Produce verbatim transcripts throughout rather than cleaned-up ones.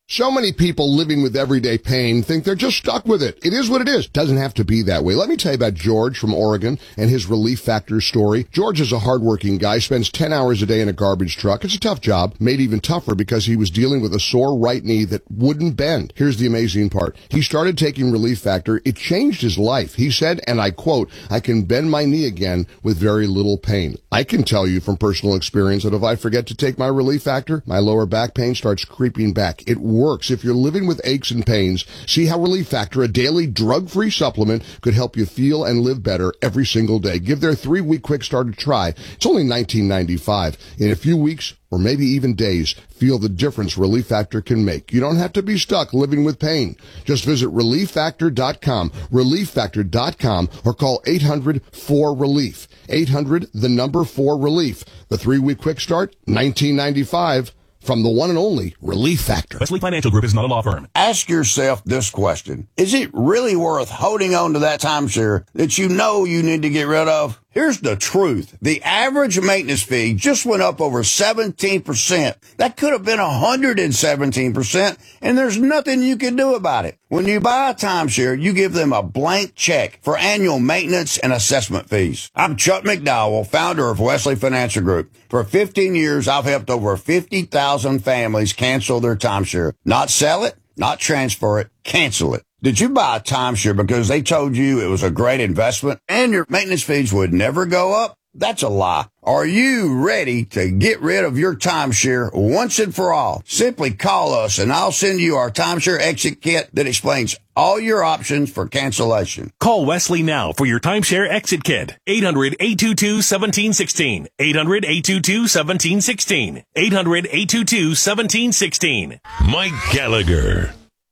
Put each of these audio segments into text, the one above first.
So many people living with everyday pain think they're just stuck with it. It is what it is. Doesn't have to be that way. Let me tell you about George from Oregon and his Relief Factor story. George is a hardworking guy, spends ten hours a day in a garbage truck. It's a tough job, made even tougher because he was dealing with a sore right knee that wouldn't bend. Here's the amazing part. He started taking Relief Factor. It changed his life. He said, and I quote, "I can bend my knee again with very little pain." I can tell you from personal experience that if I forget to take my Relief Factor, my lower back pain starts creeping back. It works. If you're living with aches and pains, see how Relief Factor, a daily drug-free supplement, could help you feel and live better every single day. Give their three-week quick start a try. It's only nineteen ninety-five. In a few weeks, or maybe even days, feel the difference Relief Factor can make. You don't have to be stuck living with pain. Just visit relief factor dot com, relief factor dot com, or call eight hundred four relief. eight hundred, the number four relief. The three-week quick start, nineteen ninety-five. From the one and only Relief Factor. Wesley Financial Group is not a law firm. Ask yourself this question. Is it really worth holding on to that timeshare that you know you need to get rid of? Here's the truth. The average maintenance fee just went up over seventeen percent. That could have been one hundred seventeen percent, and there's nothing you can do about it. When you buy a timeshare, you give them a blank check for annual maintenance and assessment fees. I'm Chuck McDowell, founder of Wesley Financial Group. For fifteen years, I've helped over fifty thousand families cancel their timeshare. Not sell it, not transfer it, cancel it. Did you buy a timeshare because they told you it was a great investment and your maintenance fees would never go up? That's a lie. Are you ready to get rid of your timeshare once and for all? Simply call us and I'll send you our timeshare exit kit that explains all your options for cancellation. Call Wesley now for your timeshare exit kit. eight hundred, eight two two, one seven one six. eight hundred, eight two two, one seven one six. eight hundred, eight two two, one seven one six. Mike Gallagher.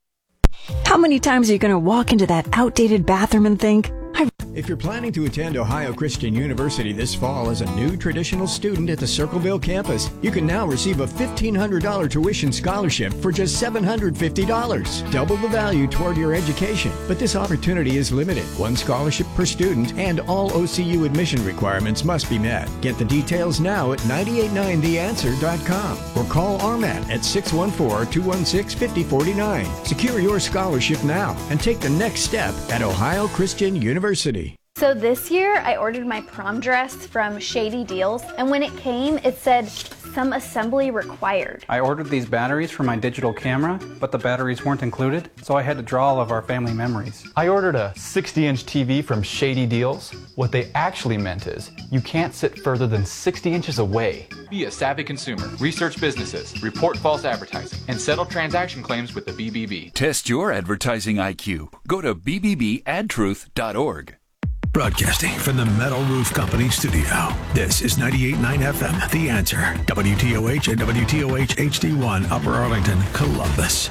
How many times are you going to walk into that outdated bathroom and think, I... If you're planning to attend Ohio Christian University this fall as a new traditional student at the Circleville campus, you can now receive a fifteen hundred dollars tuition scholarship for just seven hundred fifty dollars. Double the value toward your education. But this opportunity is limited. One scholarship per student, and all O C U admission requirements must be met. Get the details now at nine eight nine the answer dot com or call R M A T at six one four, two one six, five zero four nine. Secure your scholarship now and take the next step at Ohio Christian University. So this year, I ordered my prom dress from Shady Deals, and when it came, it said, some assembly required. I ordered these batteries for my digital camera, but the batteries weren't included, so I had to draw all of our family memories. I ordered a sixty inch T V from Shady Deals. What they actually meant is, you can't sit further than sixty inches away. Be a savvy consumer, research businesses, report false advertising, and settle transaction claims with the B B B. Test your advertising I Q. Go to b b b ad truth dot org. Broadcasting from the Metal Roof Company studio. This is ninety-eight point nine F M, The Answer. W T O H and W T O H H D one, Upper Arlington, Columbus.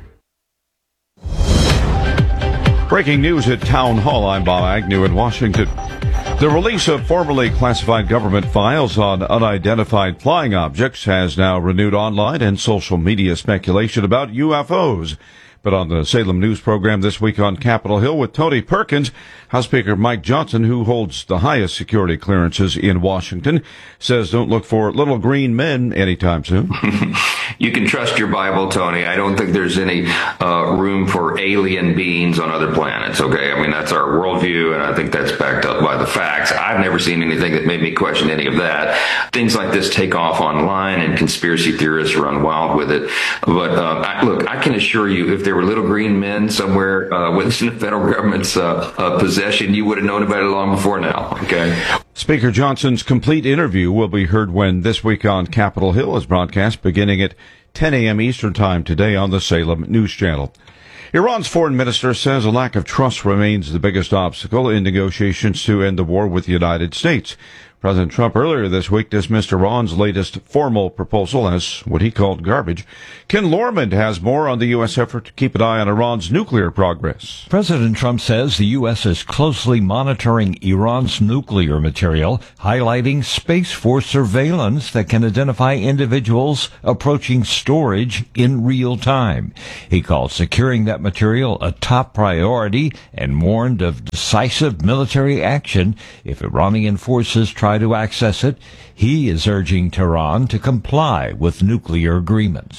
Breaking news at Town Hall. I'm Bob Agnew in Washington. The release of formerly classified government files on unidentified flying objects has now renewed online and social media speculation about U F Os. But on the Salem News program this week on Capitol Hill with Tony Perkins, House Speaker Mike Johnson, who holds the highest security clearances in Washington, says don't look for little green men anytime soon. You can trust your Bible, Tony. I don't think there's any uh, room for alien beings on other planets, okay? I mean, that's our worldview, and I think that's backed up by the facts. I've never seen anything that made me question any of that. Things like this take off online, and conspiracy theorists run wild with it. But uh, I, look, I can assure you, if there were little green men somewhere uh, within the federal government's uh, uh, possession, you would have known about it long before now, okay? Speaker Johnson's complete interview will be heard when This Week on Capitol Hill is broadcast beginning at ten a.m. Eastern Time today on the Salem News Channel. Iran's foreign minister says a lack of trust remains the biggest obstacle in negotiations to end the war with the United States. President Trump earlier this week dismissed Iran's latest formal proposal as what he called garbage. Ken Lorman has more on the U S effort to keep an eye on Iran's nuclear progress. President Trump says the U S is closely monitoring Iran's nuclear material, highlighting Space Force surveillance that can identify individuals approaching storage in real time. He called securing that material a top priority and warned of decisive military action if Iranian forces try to access it. He is urging Tehran to comply with nuclear agreements.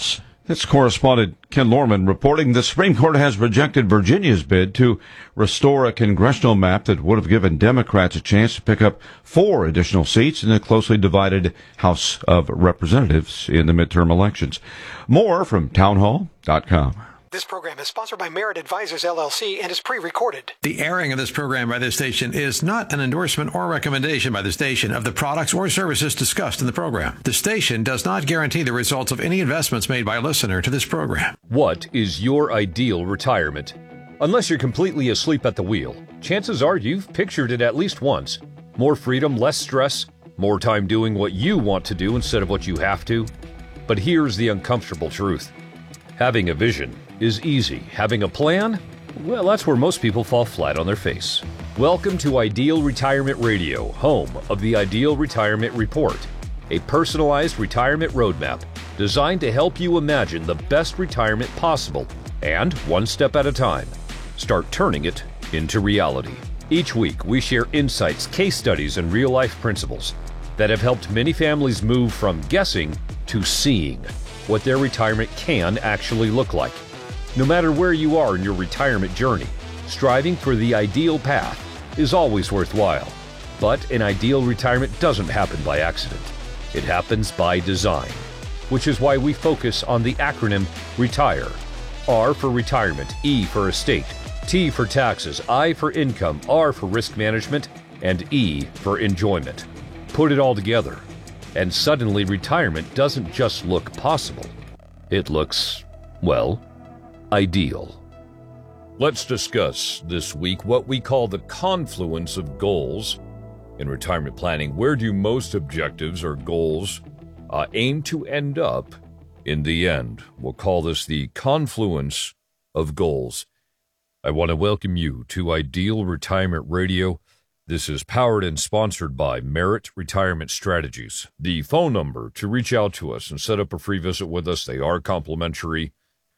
That's correspondent Ken Lorman reporting the Supreme Court has rejected Virginia's bid to restore a congressional map that would have given Democrats a chance to pick up four additional seats in the closely divided House of Representatives in the midterm elections. More from townhall dot com. This program is sponsored by Merit Advisors, L L C, and is pre-recorded. The airing of this program by this station is not an endorsement or recommendation by the station of the products or services discussed in the program. The station does not guarantee the results of any investments made by a listener to this program. What is your ideal retirement? Unless you're completely asleep at the wheel, chances are you've pictured it at least once. More freedom, less stress, more time doing what you want to do instead of what you have to. But here's the uncomfortable truth. Having a vision is easy. Having a plan? Well, that's where most people fall flat on their face. Welcome to Ideal Retirement Radio, home of the Ideal Retirement Report, a personalized retirement roadmap designed to help you imagine the best retirement possible and, one step at a time, start turning it into reality. Each week, we share insights, case studies, and real-life principles that have helped many families move from guessing to seeing what their retirement can actually look like. No matter where you are in your retirement journey, striving for the ideal path is always worthwhile. But an ideal retirement doesn't happen by accident. It happens by design, which is why we focus on the acronym RETIRE. R for retirement, E for estate, T for taxes, I for income, R for risk management, and E for enjoyment. Put it all together, and suddenly retirement doesn't just look possible. It looks, well, ideal. Let's discuss this week what we call the confluence of goals. In retirement planning, where do most objectives or goals uh, aim to end up in the end? We'll call this the confluence of goals. I want to welcome you to Ideal Retirement Radio. This is powered and sponsored by Merit Retirement Strategies. The phone number to reach out to us and set up a free visit with us, they are complimentary,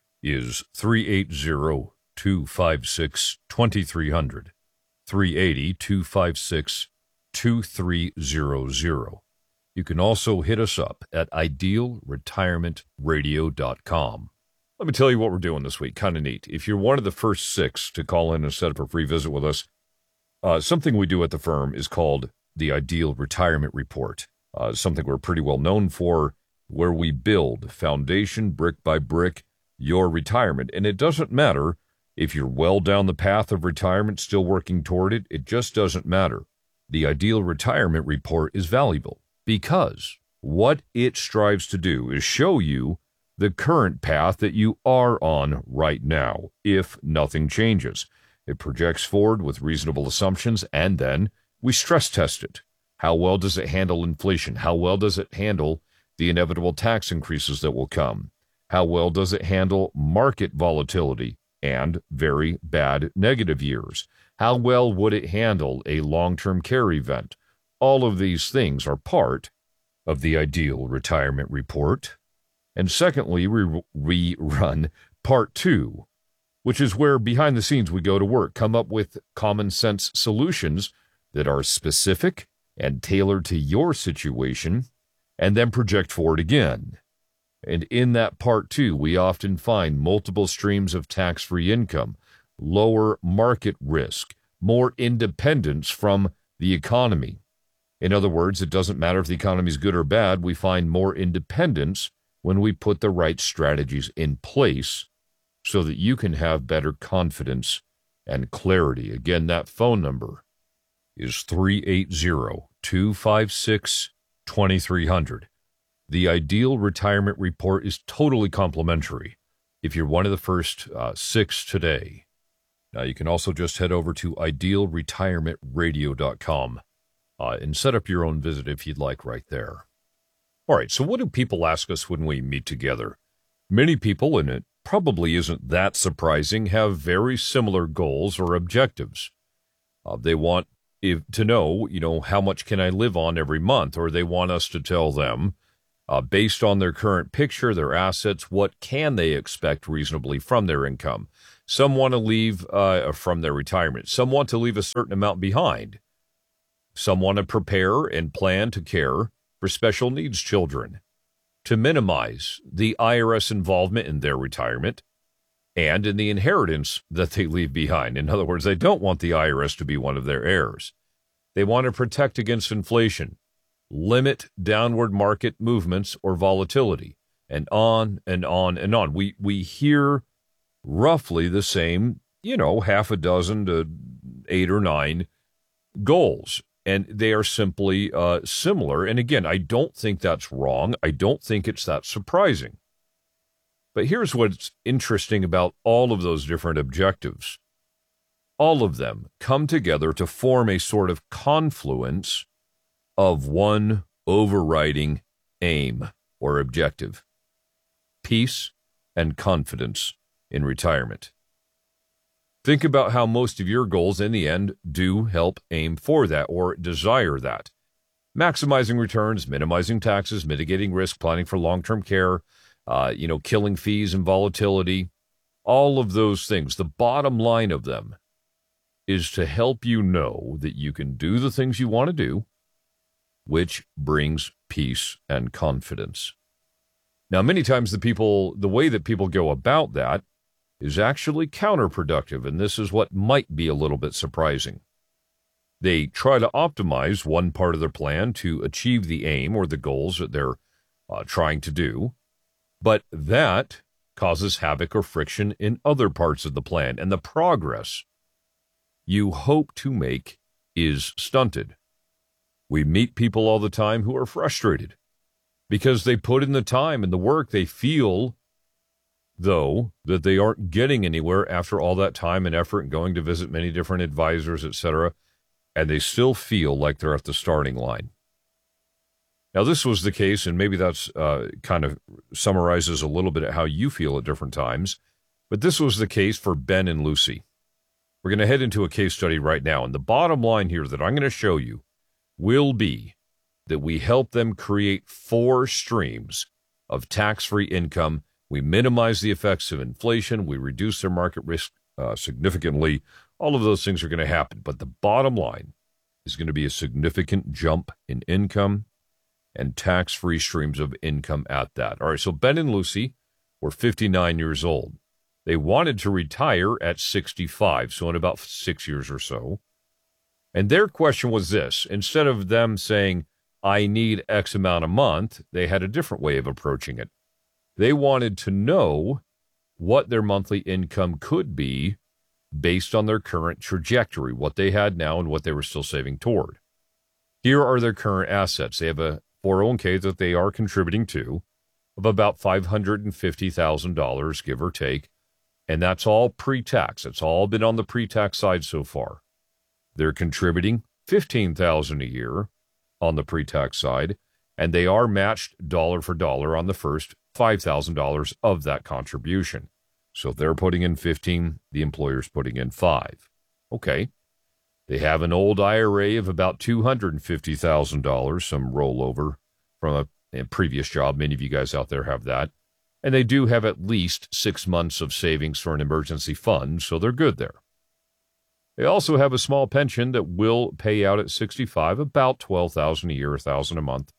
is three eight zero, two five six, two three zero zero, three eight zero, two five six, two three zero zero. You can also hit us up at ideal retirement radio dot com. Let me tell you what we're doing this week. Kind of neat. If you're one of the first six to call in and set up a free visit with us, uh, something we do at the firm is called the Ideal Retirement Report. Uh, something we're pretty well known for, where we build foundation brick by brick your retirement. And it doesn't matter if you're well down the path of retirement, still working toward it. It just doesn't matter. The Ideal Retirement Report is valuable because what it strives to do is show you the current path that you are on right now, if nothing changes. It projects forward with reasonable assumptions, and then we stress test it. How well does it handle inflation? How well does it handle the inevitable tax increases that will come? How well does it handle market volatility and very bad negative years? How well would it handle a long-term care event? All of these things are part of the Ideal Retirement Report. And secondly, we, we run part two, which is where behind the scenes we go to work, come up with common sense solutions that are specific and tailored to your situation, and then project forward again. And in that part two, we often find multiple streams of tax-free income, lower market risk, more independence from the economy. In other words, it doesn't matter if the economy is good or bad, we find more independence when we put the right strategies in place so that you can have better confidence and clarity. Again, that phone number is three eight zero, two five six, two three zero zero. The Ideal Retirement Report is totally complimentary if you're one of the first uh, six today. Now, you can also just head over to ideal retirement radio dot com uh, and set up your own visit if you'd like right there. All right, so what do people ask us when we meet together? Many people, and it probably isn't that surprising, have very similar goals or objectives. Uh, they want if, to know, you know, how much can I live on every month, or they want us to tell them, Uh, based on their current picture, their assets, what can they expect reasonably from their income? Some want to leave uh, from their retirement. Some want to leave a certain amount behind. Some want to prepare and plan to care for special needs children, to minimize the I R S involvement in their retirement and in the inheritance that they leave behind. In other words, they don't want the I R S to be one of their heirs. They want to protect against inflation, limit downward market movements or volatility, and on and on and on. We we hear roughly the same, you know, half a dozen to eight or nine goals, and they are simply uh, similar. And again, I don't think that's wrong. I don't think it's that surprising. But here's what's interesting about all of those different objectives. All of them come together to form a sort of confluence of one overriding aim or objective: peace and confidence in retirement. Think about how most of your goals in the end do help aim for that or desire that. Maximizing returns, minimizing taxes, mitigating risk, planning for long-term care, uh, you know, killing fees and volatility, all of those things. The bottom line of them is to help you know that you can do the things you want to do, which brings peace and confidence. Now, many times the people, the way that people go about that is actually counterproductive, and this is what might be a little bit surprising. They try to optimize one part of their plan to achieve the aim or the goals that they're uh, trying to do, but that causes havoc or friction in other parts of the plan, and the progress you hope to make is stunted. We meet people all the time who are frustrated because they put in the time and the work. They feel, though, that they aren't getting anywhere after all that time and effort and going to visit many different advisors, et cetera, and they still feel like they're at the starting line. Now, this was the case, and maybe that's uh, kind of summarizes a little bit at how you feel at different times, but this was the case for Ben and Lucy. We're going to head into a case study right now, and the bottom line here that I'm going to show you will be that we help them create four streams of tax-free income. We minimize the effects of inflation. We reduce their market risk uh, significantly. All of those things are going to happen, but the bottom line is going to be a significant jump in income and tax-free streams of income at that. All right, so Ben and Lucy were fifty-nine years old. They wanted to retire at sixty-five, so in about six years or so. And their question was this: instead of them saying, I need X amount a month, they had a different way of approaching it. They wanted to know what their monthly income could be based on their current trajectory, what they had now and what they were still saving toward. Here are their current assets. They have a four oh one k that they are contributing to of about five hundred fifty thousand dollars, give or take, and that's all pre-tax. It's all been on the pre-tax side so far. They're contributing fifteen thousand dollars a year on the pre-tax side, and they are matched dollar for dollar on the first five thousand dollars of that contribution. So if they're putting in fifteen, the employer's putting in five. Okay. They have an old I R A of about two hundred fifty thousand dollars, some rollover from a, a previous job. Many of you guys out there have that. And they do have at least six months of savings for an emergency fund, so they're good there. They also have a small pension that will pay out at sixty-five, about twelve thousand dollars a year, one thousand dollars a month.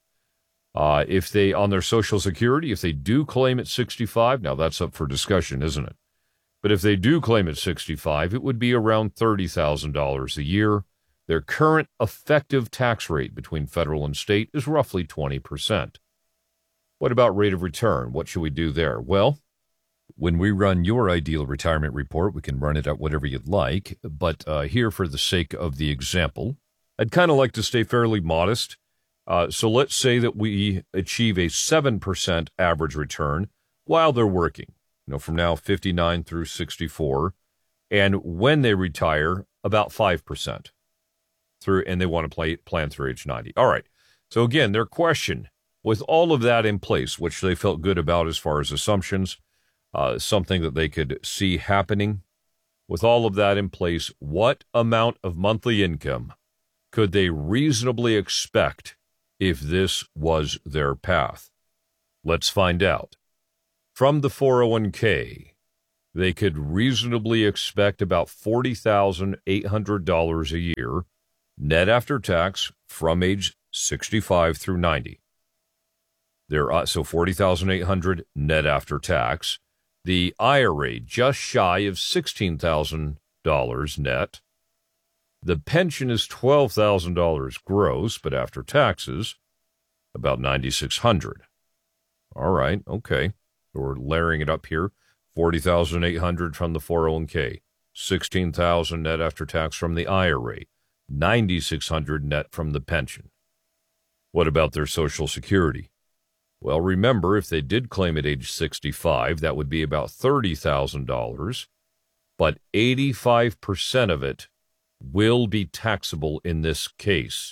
Uh, if they, on their Social Security, if they do claim at sixty-five, now that's up for discussion, isn't it? But if they do claim at sixty-five, it would be around thirty thousand dollars a year. Their current effective tax rate between federal and state is roughly twenty percent. What about rate of return? What should we do there? Well, when we run your ideal retirement report, we can run it at whatever you'd like. But uh, here, for the sake of the example, I'd kind of like to stay fairly modest. Uh, so let's say that we achieve a seven percent average return while they're working, you know, from now fifty-nine through sixty-four. And when they retire, about five percent through, and they want to play, plan through age ninety. All right. So again, their question, with all of that in place, which they felt good about as far as assumptions, uh, something that they could see happening, with all of that in place, what amount of monthly income could they reasonably expect if this was their path? Let's find out. From the four oh one k, they could reasonably expect about forty thousand eight hundred dollars a year, net after tax, from age sixty-five through ninety. They're uh, so forty thousand eight hundred net after tax. The I R A just shy of sixteen thousand dollars net. The pension is twelve thousand dollars gross, but after taxes, about ninety-six hundred dollars. All right, okay. We're layering it up here. forty thousand eight hundred dollars from the four oh one k, sixteen thousand dollars net after tax from the I R A, ninety-six hundred dollars net from the pension. What about their Social Security? Well, remember, if they did claim at age sixty-five, that would be about thirty thousand dollars, but eighty-five percent of it will be taxable in this case,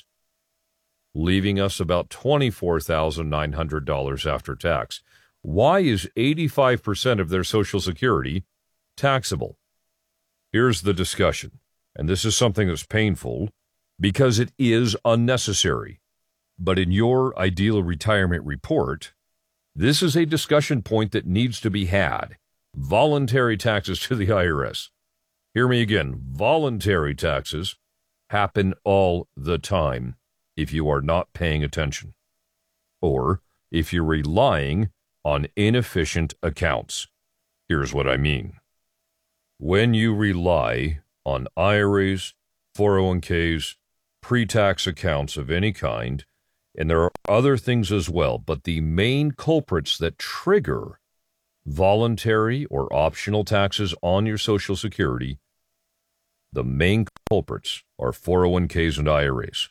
leaving us about twenty-four thousand nine hundred dollars after tax. Why is eighty-five percent of their Social Security taxable? Here's the discussion, and this is something that's painful because it is unnecessary. But in your ideal retirement report, this is a discussion point that needs to be had. Voluntary taxes to the I R S. Hear me again. Voluntary taxes happen all the time if you are not paying attention, or if you're relying on inefficient accounts. Here's what I mean. When you rely on I R As, four oh one k's, pre-tax accounts of any kind, and there are other things as well, but the main culprits that trigger voluntary or optional taxes on your Social Security, the main culprits are four oh one k's and I R As.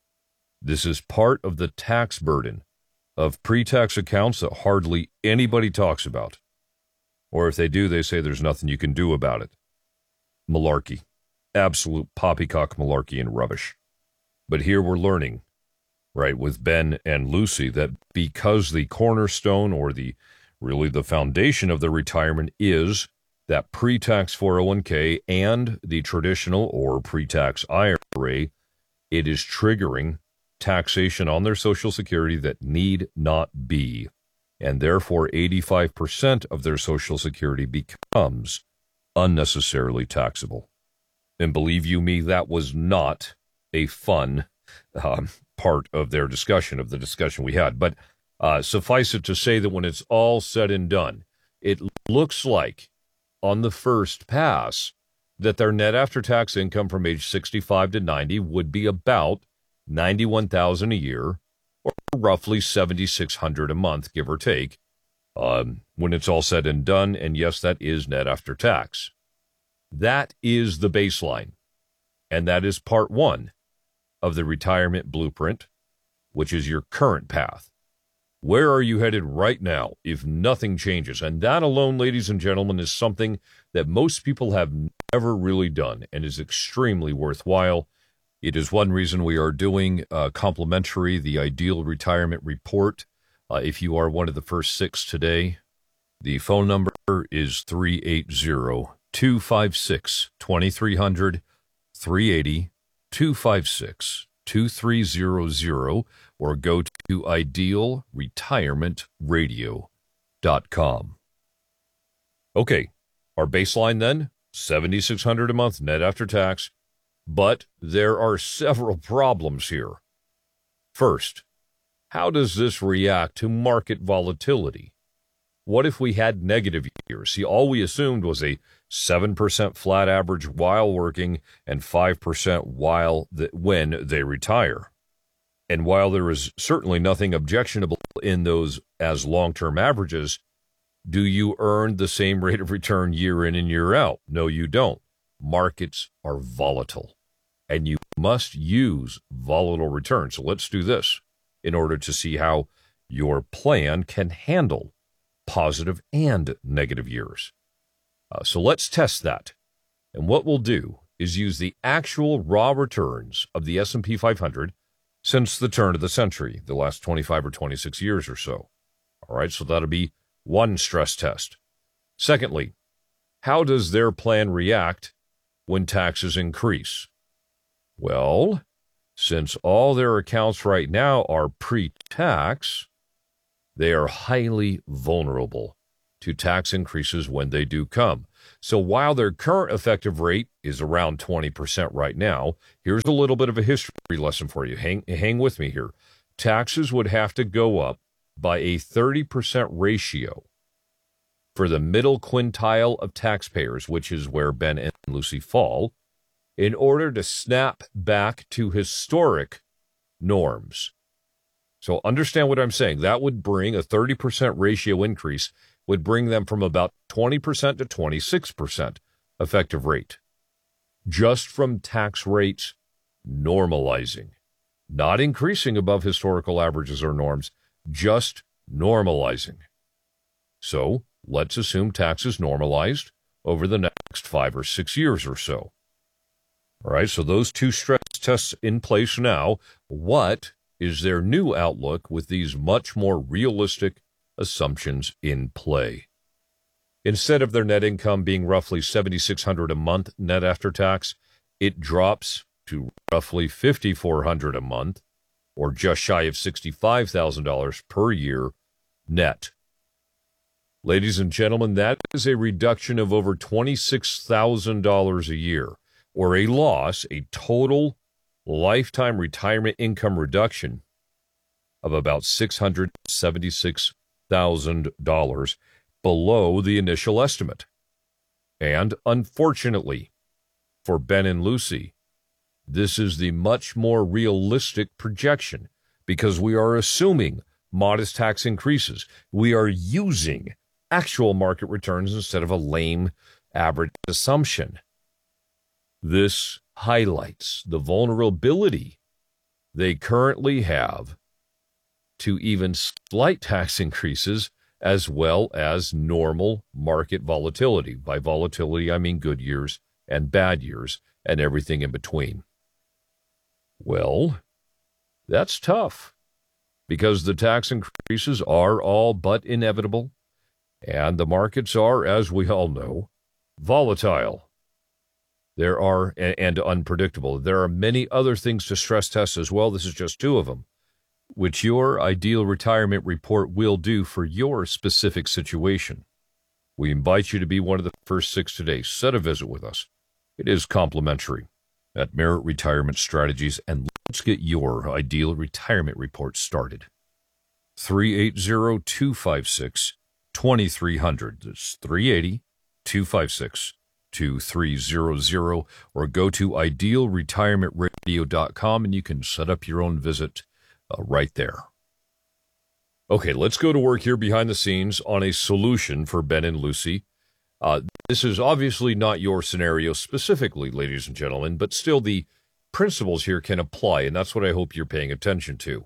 This is part of the tax burden of pre-tax accounts that hardly anybody talks about. Or if they do, they say there's nothing you can do about it. Malarkey. Absolute poppycock malarkey and rubbish. But here we're learning, right, with Ben and Lucy, that because the cornerstone or the really the foundation of the retirement is that pre-tax four oh one k and the traditional or pre-tax I R A, it is triggering taxation on their Social Security that need not be, and therefore eighty-five percent of their Social Security becomes unnecessarily taxable. And believe you me, that was not a fun um, part of their discussion, of the discussion we had. But uh, suffice it to say that when it's all said and done, it looks like on the first pass that their net after-tax income from age sixty-five to ninety would be about ninety-one thousand dollars a year, or roughly seven thousand six hundred dollars a month, give or take, um, when it's all said and done. And yes, that is net after tax. That is the baseline, and that is part one of the retirement blueprint, which is your current path. Where are you headed right now if nothing changes? And that alone, ladies and gentlemen, is something that most people have never really done and is extremely worthwhile. It is one reason we are doing uh, complimentary, the Ideal Retirement Report. Uh, if you are one of the first six today, the phone number is three eight zero, two five six, two three zero zero, three eight zero, two five six, two three zero zero, or go to ideal retirement radio dot com. Okay, our baseline then, seven thousand six hundred dollars a month net after tax. But there are several problems here. First, how does this react to market volatility? What if we had negative years? See, all we assumed was a seven percent flat average while working and five percent while the, when they retire. And while there is certainly nothing objectionable in those as long-term averages, do you earn the same rate of return year in and year out? No, you don't. Markets are volatile, and you must use volatile returns. So let's do this in order to see how your plan can handle positive and negative years. Uh, so let's test that. And what we'll do is use the actual raw returns of the S and P five hundred since the turn of the century, the last twenty-five or twenty-six years or so. All right, so that'll be one stress test. Secondly, how does their plan react when taxes increase? Well, since all their accounts right now are pre-tax, they are highly vulnerable to tax increases when they do come. So while their current effective rate is around twenty percent right now, here's a little bit of a history lesson for you. Hang, hang with me here. Taxes would have to go up by a thirty percent ratio for the middle quintile of taxpayers, which is where Ben and Lucy fall, in order to snap back to historic norms. So understand what I'm saying. That would bring a thirty percent ratio increase, would bring them from about twenty percent to twenty-six percent effective rate, just from tax rates normalizing, not increasing above historical averages or norms, just normalizing. So let's assume taxes normalized over the next five or six years or so. All right, so those two stress tests in place now. What is their new outlook with these much more realistic assumptions in play? Instead of their net income being roughly seven thousand six hundred dollars a month net after tax, it drops to roughly five thousand four hundred dollars a month, or just shy of sixty-five thousand dollars per year net. Ladies and gentlemen, that is a reduction of over twenty-six thousand dollars a year, or a loss, a total lifetime retirement income reduction of about six hundred seventy-six thousand dollars below the initial estimate. And unfortunately, for Ben and Lucy, this is the much more realistic projection because we are assuming modest tax increases. We are using actual market returns instead of a lame average assumption. This highlights the vulnerability they currently have to even slight tax increases as well as normal market volatility. By volatility, I mean good years and bad years and everything in between. Well, that's tough because the tax increases are all but inevitable, and the markets are, as we all know, volatile. There are, and unpredictable. There are many other things to stress test as well. This is just two of them, which your ideal retirement report will do for your specific situation. We invite you to be one of the first six today. Set a visit with us. It is complimentary at Merit Retirement Strategies, and let's get your ideal retirement report started. three eight zero, two five six, two three zero zero. That's three eight zero, two five six, two three zero zero, or go to ideal retirement radio dot com and you can set up your own visit uh, right there. Okay, let's go to work here behind the scenes on a solution for Ben and Lucy. Uh, this is obviously not your scenario specifically, ladies and gentlemen, but still the principles here can apply, and that's what I hope you're paying attention to.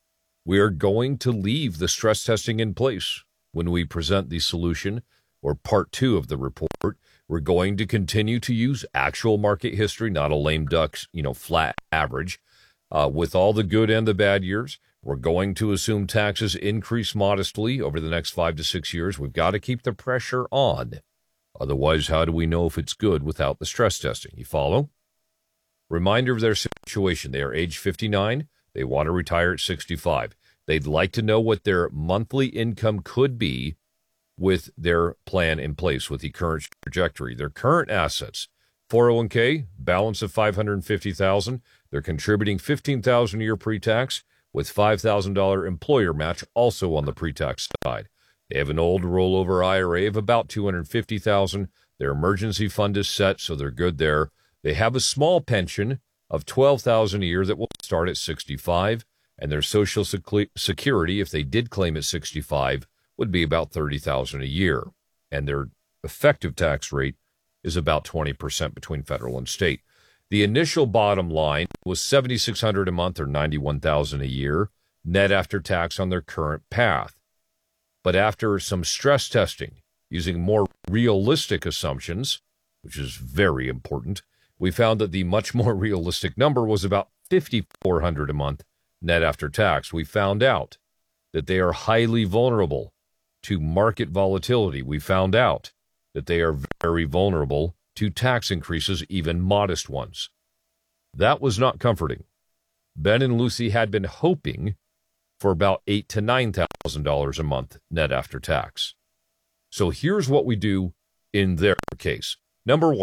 We are going to leave the stress testing in place when we present the solution, or part two of the report. We're going to continue to use actual market history, not a lame duck, you know, flat average. Uh, with all the good and the bad years, we're going to assume taxes increase modestly over the next five to six years. We've got to keep the pressure on. Otherwise, how do we know if it's good without the stress testing? You follow? Reminder of their situation. They are age fifty-nine. They want to retire at sixty-five. They'd like to know what their monthly income could be with their plan in place, with the current trajectory. Their current assets, four oh one k, balance of five hundred fifty thousand dollars. They're contributing fifteen thousand dollars a year pre-tax with five thousand dollars employer match also on the pre-tax side. They have an old rollover I R A of about two hundred fifty thousand dollars. Their emergency fund is set, so they're good there. They have a small pension of twelve thousand dollars a year that will start at sixty-five, and their Social Security, if they did claim at sixty-five, would be about thirty thousand dollars a year, and their effective tax rate is about twenty percent between federal and state. The initial bottom line was seven thousand six hundred dollars a month or ninety-one thousand dollars a year, net after tax on their current path. But after some stress testing, using more realistic assumptions, which is very important, we found that the much more realistic number was about five thousand four hundred dollars a month net after tax. We found out that they are highly vulnerable to market volatility. We found out that they are very vulnerable to tax increases, even modest ones. That was not comforting. Ben and Lucy had been hoping for about eight thousand to nine thousand dollars a month net after tax. So here's what we do in their case. Number one,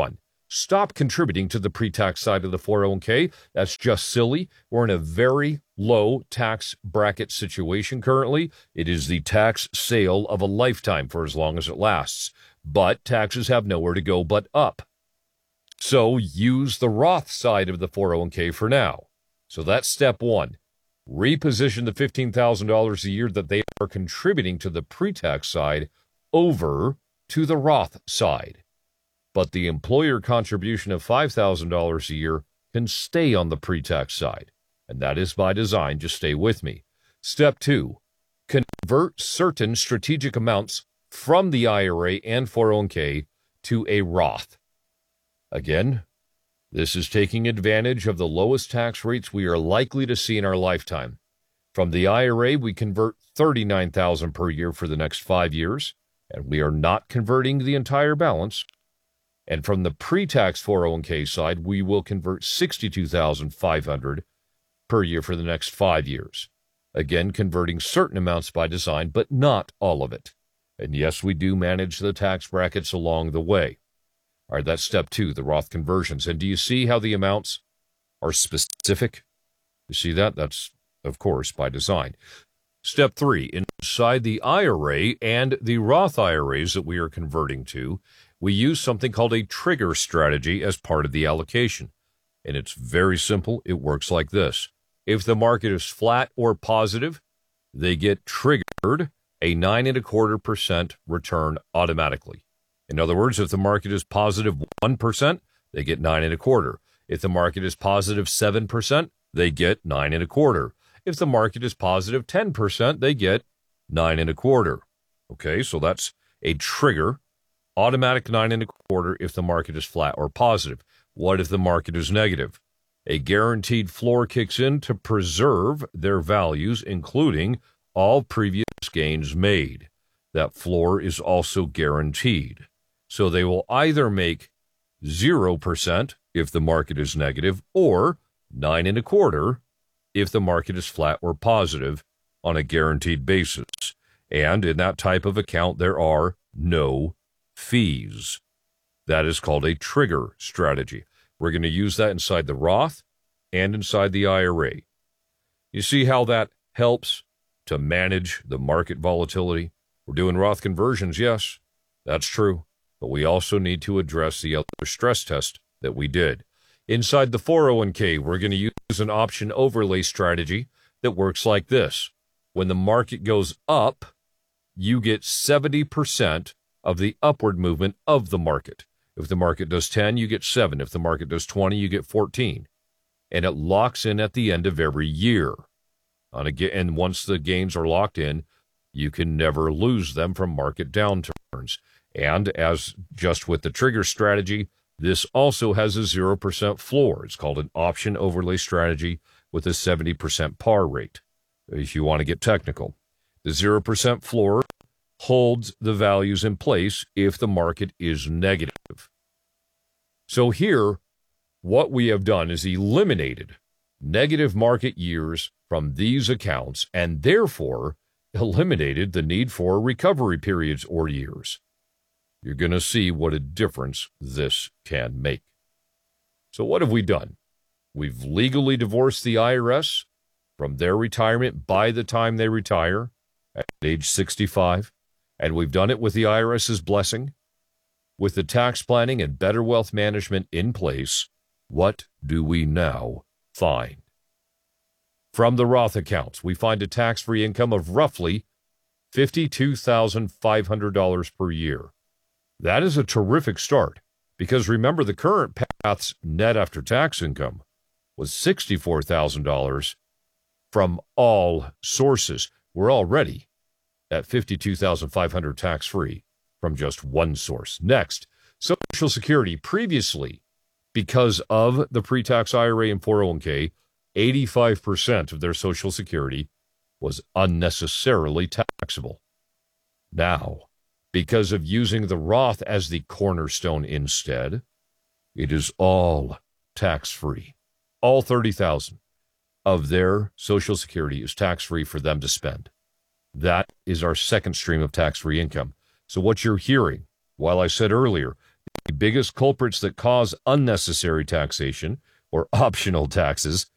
stop contributing to the pre-tax side of the four oh one k. That's just silly. We're in a very low tax bracket situation currently. It is the tax sale of a lifetime for as long as it lasts. But taxes have nowhere to go but up. So use the Roth side of the four oh one k for now. So that's step one. Reposition the fifteen thousand dollars a year that they are contributing to the pre-tax side over to the Roth side. But the employer contribution of five thousand dollars a year can stay on the pre-tax side. And that is by design. Just stay with me. Step two, convert certain strategic amounts from the I R A and four oh one k to a Roth. Again, this is taking advantage of the lowest tax rates we are likely to see in our lifetime. From the I R A, we convert thirty-nine thousand dollars per year for the next five years, and we are not converting the entire balance. And from the pre-tax four oh one k side, we will convert sixty-two thousand five hundred dollars per year for the next five years. Again, converting certain amounts by design, but not all of it. And yes, we do manage the tax brackets along the way. All right, that's step two, the Roth conversions. And do you see how the amounts are specific? You see that? That's, of course, by design. Step three, inside the I R A and the Roth I R As that we are converting to, we use something called a trigger strategy as part of the allocation. And it's very simple. It works like this. If the market is flat or positive, they get triggered a nine and a quarter percent return automatically. In other words, if the market is positive one percent, they get nine and a quarter. If the market is positive seven percent, they get nine and a quarter. If the market is positive ten percent, they get nine and a quarter. Okay, so that's a trigger, automatic nine and a quarter if the market is flat or positive. What if the market is negative? A guaranteed floor kicks in to preserve their values, including all previous gains made. That floor is also guaranteed. So they will either make zero percent if the market is negative or nine and a quarter if the market is flat or positive on a guaranteed basis. And in that type of account, there are no fees. That is called a trigger strategy. We're going to use that inside the Roth and inside the I R A. You see how that helps to manage the market volatility? We're doing Roth conversions, yes, that's true. But we also need to address the other stress test that we did. Inside the four oh one k, we're going to use an option overlay strategy that works like this. When the market goes up, you get seventy percent of the upward movement of the market. If the market does ten, you get seven. If the market does twenty, you get fourteen. And it locks in at the end of every year. On a, and once the gains are locked in, you can never lose them from market downturns. And as just with the trigger strategy, this also has a zero percent floor. It's called an option overlay strategy with a seventy percent par rate, if you want to get technical. The zero percent floor holds the values in place if the market is negative. So here, what we have done is eliminated negative market years from these accounts and therefore eliminated the need for recovery periods or years. You're going to see what a difference this can make. So what have we done? We've legally divorced the I R S from their retirement by the time they retire at age sixty-five, and we've done it with the I R S's blessing. With the tax planning and better wealth management in place, what do we now find? From the Roth accounts, we find a tax-free income of roughly fifty-two thousand five hundred dollars per year. That is a terrific start, because remember, the current path's net after-tax income was sixty-four thousand dollars from all sources. We're already at fifty-two thousand five hundred dollars tax-free from just one source. Next, Social Security. Previously, because of the pre-tax I R A and four oh one k, eighty-five percent of their Social Security was unnecessarily taxable. Now, because of using the Roth as the cornerstone instead, it is all tax-free. All thirty thousand dollars of their Social Security is tax-free for them to spend. That is our second stream of tax-free income. So what you're hearing, while I said earlier, The biggest culprits that cause unnecessary taxation, or optional taxes,